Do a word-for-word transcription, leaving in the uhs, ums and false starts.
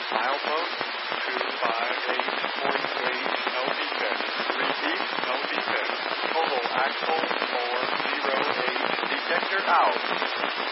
Milepost two five eight four three, no defect. Repeat, no defect. Total axle four zero eight, detector out.